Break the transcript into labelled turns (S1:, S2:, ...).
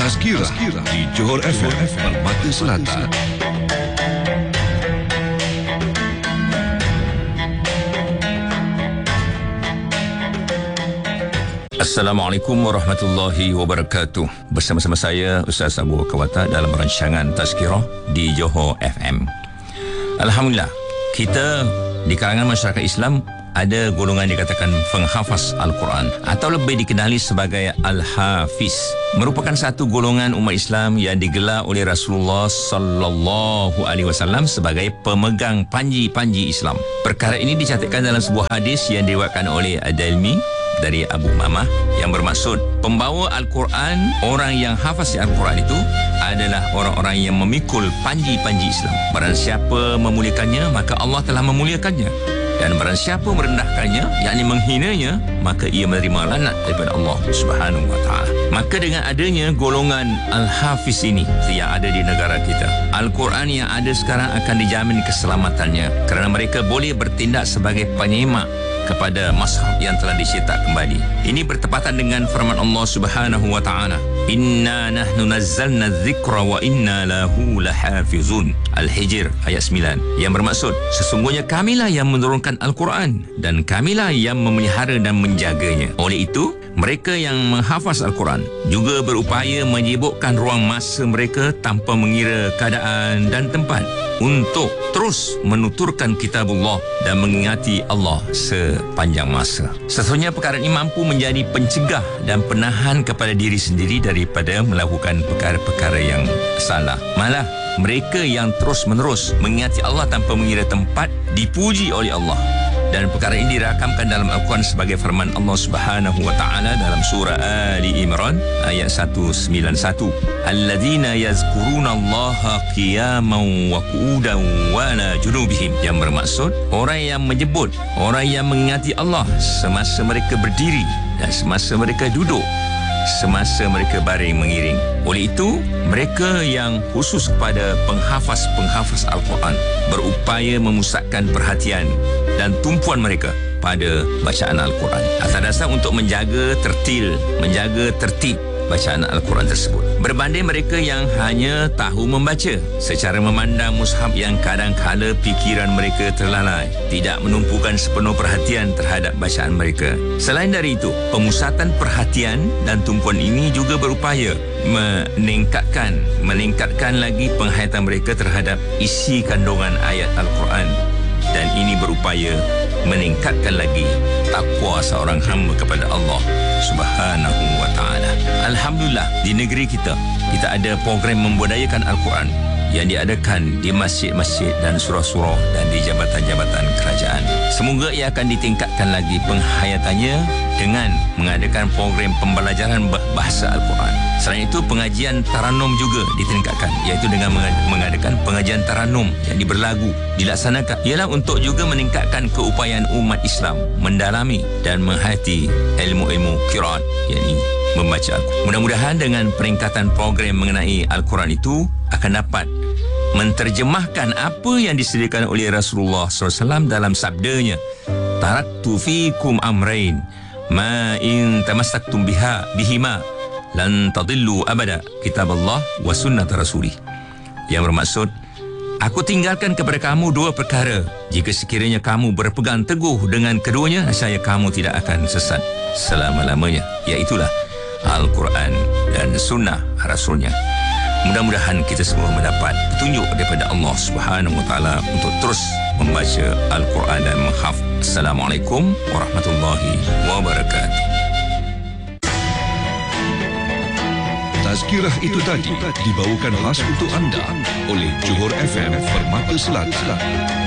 S1: Tazkirah di Johor FM Permata Selatan.
S2: Assalamualaikum warahmatullahi wabarakatuh. Bersama-sama saya Ustaz Abu Kawata dalam rancangan Tazkirah di Johor FM. Alhamdulillah, kita di kalangan masyarakat Islam ada golongan dikatakan penghafaz Al-Quran atau lebih dikenali sebagai Al-Hafiz. Merupakan satu golongan umat Islam yang digelar oleh Rasulullah sallallahu alaihi wasallam sebagai pemegang panji-panji Islam. Perkara ini dicatatkan dalam sebuah hadis yang diriwayatkan oleh Ad-Dailmi dari Abu Umamah yang bermaksud pembawa Al-Quran, orang yang hafaz Al-Quran itu adalah orang-orang yang memikul panji-panji Islam. Barang siapa memuliakannya, maka Allah telah memuliakannya. Dan barang siapa merendahkannya, yakni menghinanya, maka ia menerima laknat daripada Allah Subhanahu wa taala. Maka dengan adanya golongan Al-Hafiz ini yang ada di negara kita, Al-Quran yang ada sekarang akan dijamin keselamatannya kerana mereka boleh bertindak sebagai penyemak kepada mashaf yang telah dicetak kembali. Ini bertepatan dengan firman Allah Subhanahu wa taala, "Inna nahnu nazzalna dzikra wa inna lahu lahafizun." Al-Hijr ayat 9, yang bermaksud sesungguhnya kamilah yang menurunkan Al-Quran dan kamilah yang memelihara dan menjaganya. Oleh itu, mereka yang menghafaz Al-Quran juga berupaya menyibukkan ruang masa mereka tanpa mengira keadaan dan tempat untuk terus menuturkan kitabullah dan mengingati Allah sepanjang masa. Sesungguhnya perkara ini mampu menjadi pencegah dan penahan kepada diri sendiri daripada melakukan perkara-perkara yang salah. Malah mereka yang terus-menerus mengingati Allah tanpa mengira tempat dipuji oleh Allah. Dan perkara ini dirakamkan dalam Al-Quran sebagai firman Allah Subhanahu wa taala dalam surah Ali Imran ayat 191. Alladzina yazkuruna Allaha qiyaman wa qu'udan wa ala junubihim, yang bermaksud orang yang menyebut, orang yang mengingati Allah semasa mereka berdiri dan semasa mereka duduk, semasa mereka baring mengiring. Oleh itu, mereka yang khusus kepada penghafaz Al-Quran berupaya memusatkan perhatian dan tumpuan mereka pada bacaan Al-Quran atas dasar untuk menjaga tertib bacaan Al-Quran tersebut. Berbanding mereka yang hanya tahu membaca secara memandang mushaf yang kadang-kala fikiran mereka terlalai, tidak menumpukan sepenuh perhatian terhadap bacaan mereka. Selain dari itu, pemusatan perhatian dan tumpuan ini juga berupaya meningkatkan lagi penghayatan mereka terhadap isi kandungan ayat Al-Quran, dan ini berupaya meningkatkan lagi takwa seorang hamba kepada Allah Subhanahu wa taala. Alhamdulillah, di negeri kita ada program membudayakan Al-Quran yang diadakan di masjid-masjid dan surau-surau dan di jabatan-jabatan kerajaan. Semoga ia akan ditingkatkan lagi penghayatannya dengan mengadakan program pembelajaran bahasa Al-Quran. Selain itu, pengajian taranum juga ditingkatkan, iaitu dengan mengadakan pengajian taranum yang berlagu dilaksanakan ialah untuk juga meningkatkan keupayaan umat Islam mendalami dan menghayati ilmu-ilmu qiraat, yakni membaca Al-Quran. Mudah-mudahan dengan peningkatan program mengenai Al-Quran itu akan dapat menterjemahkan apa yang disediakan oleh Rasulullah SAW dalam sabdanya, "Taraktu fikum amrain ma in tamassaktum bihima lan tadillu abada, kitab Allah wa sunnat rasulih." Yang bermaksud, aku tinggalkan kepada kamu dua perkara. Jika sekiranya kamu berpegang teguh dengan keduanya, saya kamu tidak akan sesat selama-lamanya. Iaitulah Al-Quran dan sunnah Rasulnya. Mudah-mudahan kita semua mendapat petunjuk daripada Allah Subhanahu wa taala untuk terus membaca Al-Quran dan menghafaz. Assalamualaikum warahmatullahi wabarakatuh.
S1: Tazkirah itu tadi dibawakan khas untuk anda oleh Johor FM Permata Selatan.